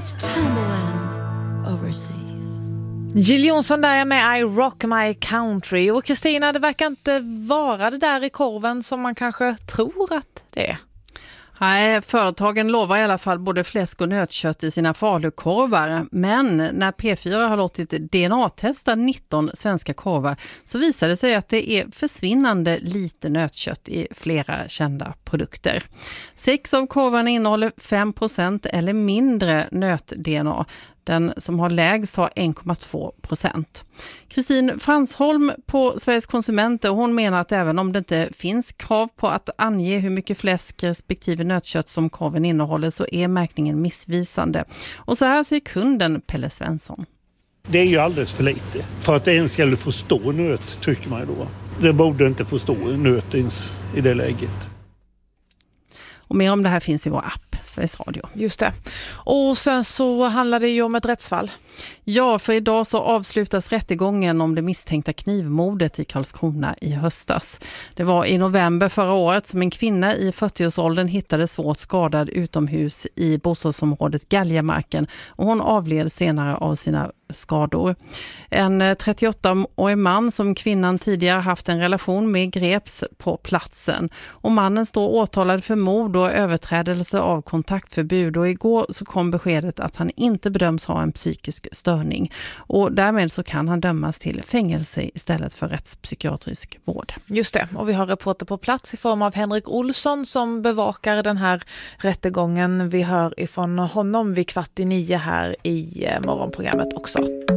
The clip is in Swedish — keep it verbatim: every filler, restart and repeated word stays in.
is tumbling overseas. Jill Johnson där med I Rock My Country. Och Kristina, det verkar inte vara det där i korven som man kanske tror att det är. Nej, företagen lovar i alla fall både fläsk och nötkött i sina falukorvar. Men när P fyra har låtit D N A-testa nitton svenska korvar så visar det sig att det är försvinnande lite nötkött i flera kända produkter. Sex av korvarna innehåller fem procent eller mindre nöt-D N A. Den som har lägst har en komma två procent. Kristin Fransholm på Sveriges konsumenter, hon menar att även om det inte finns krav på att ange hur mycket fläsk respektive nötkött som korven innehåller så är märkningen missvisande. Och så här säger kunden Pelle Svensson. Det är ju alldeles för lite. För att det ens ska få stå nöt, tycker man då. Det borde inte få stå nöt ens i det läget. Och mer om det här finns i vår app, Sveriges Radio. Just det. Och sen så handlar det ju om ett rättsfall. Ja, för idag så avslutas rättegången om det misstänkta knivmordet i Karlskrona i höstas. Det var i november förra året som en kvinna i fyrtioårsåldern hittades svårt skadad utomhus i bostadsområdet Galjamarken och hon avled senare av sina skador. En trettioåttaårig man som kvinnan tidigare haft en relation med greps på platsen. Och mannen står åtalad för mord och överträdelse av kontaktförbud och igår så kom beskedet att han inte bedöms ha en psykisk störning. Och därmed så kan han dömas till fängelse istället för rättspsykiatrisk vård. Just det, och vi har reporter på plats i form av Henrik Olsson som bevakar den här rättegången. Vi hör ifrån honom vid kvart i nio här i morgonprogrammet också.